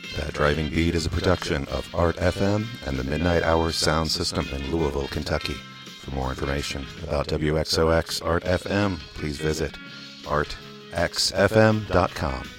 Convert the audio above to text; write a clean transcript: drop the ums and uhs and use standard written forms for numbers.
That Driving Beat is a production of Art FM and the Midnight Hour Sound System in Louisville, Kentucky. For more information about WXOX Art FM, please visit artxfm.com.